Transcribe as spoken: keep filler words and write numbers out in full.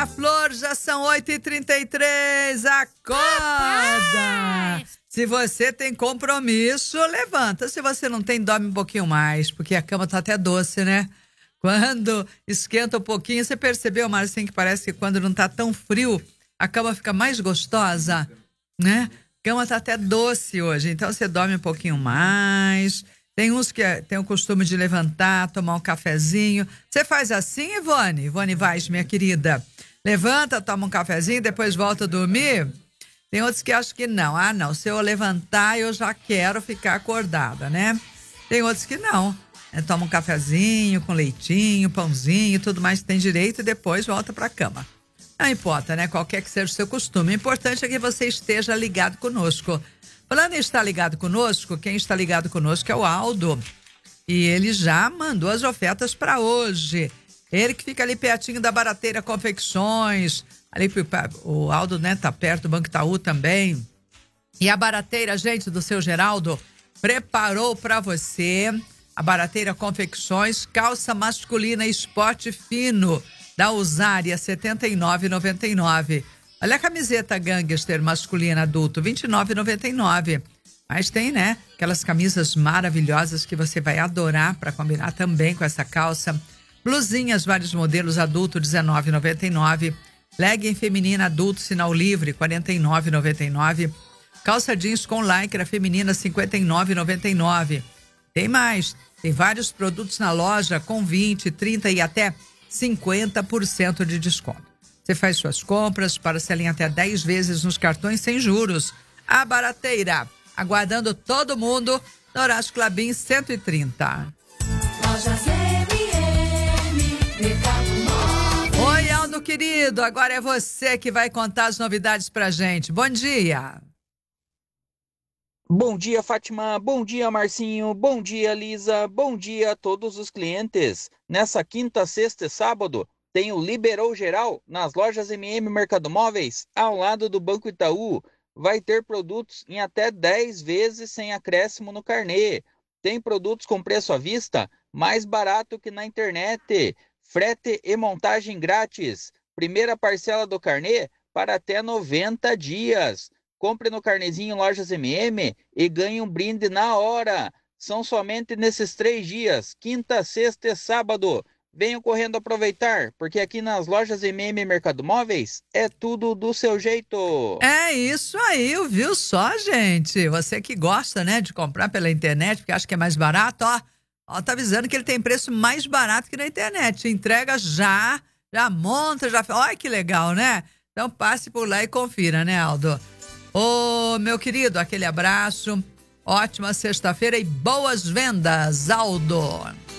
minha flor, já são oito e trinta e três, acorda! Se você tem compromisso, levanta. Se você não tem, dorme um pouquinho mais, porque a cama tá até doce, né? Quando esquenta um pouquinho, você percebeu, Marcinho, que parece que quando não tá tão frio, a cama fica mais gostosa, né? A cama tá até doce hoje, então você dorme um pouquinho mais. Tem uns que tem o costume de levantar, tomar um cafezinho. Você faz assim, Ivone? Ivone Vaz, minha querida. Levanta, toma um cafezinho, depois volta a dormir. Tem outros que acham que não. Ah, não, se eu levantar, eu já quero ficar acordada, né? Tem outros que não. É, toma um cafezinho com leitinho, pãozinho, tudo mais que tem direito e depois volta para a cama. Não importa, né? Qualquer que seja o seu costume. O importante é que você esteja ligado conosco. Falando em estar ligado conosco, quem está ligado conosco é o Aldo. E ele já mandou as ofertas para hoje. Ele que fica ali pertinho da Barateira Confecções. Ali o Aldo, né, tá perto do Banco Itaú também. E a Barateira, gente, do seu Geraldo, preparou para você a Barateira Confecções, calça masculina esporte fino, da Usária, setenta e nove reais e noventa e nove centavos. Olha a camiseta gangster masculina adulto, vinte e nove reais e noventa e nove centavos. Mas tem, né, aquelas camisas maravilhosas que você vai adorar para combinar também com essa calça. Blusinhas, vários modelos adulto, dezenove reais e noventa e nove centavos. Legging feminina adulto, sinal livre, quarenta e nove reais e noventa e nove centavos. Calça jeans com lycra feminina, cinquenta e nove reais e noventa e nove centavos. Tem mais, tem vários produtos na loja com vinte, trinta e até cinquenta por cento de desconto. Você faz suas compras, parcela em até dez vezes nos cartões sem juros. A Barateira, aguardando todo mundo no Horácio Clabin cento e trinta. Lojas M M, Mercado Móvel. Oi, Aldo querido, agora é você que vai contar as novidades pra gente. Bom dia. Bom dia, Fátima. Bom dia, Marcinho. Bom dia, Lisa. Bom dia a todos os clientes. Nessa quinta, sexta e sábado, tem o Liberou Geral nas lojas M M Mercado Móveis, ao lado do Banco Itaú. Vai ter produtos em até dez vezes sem acréscimo no carnê. Tem produtos com preço à vista, mais barato que na internet. Frete e montagem grátis. Primeira parcela do carnê para até noventa dias. Compre no carnezinho Lojas M M e ganhe um brinde na hora. São somente nesses três dias, quinta, sexta e sábado. Venham correndo aproveitar, porque aqui nas lojas M M Mercado Móveis é tudo do seu jeito. É isso aí, viu só, gente? Você que gosta, né, de comprar pela internet, porque acha que é mais barato, ó. Ó, tá avisando que ele tem preço mais barato que na internet. Entrega já, já monta, já... Olha que legal, né? Então passe por lá e confira, né, Aldo? Ô, meu querido, aquele abraço, ótima sexta-feira e boas vendas, Aldo!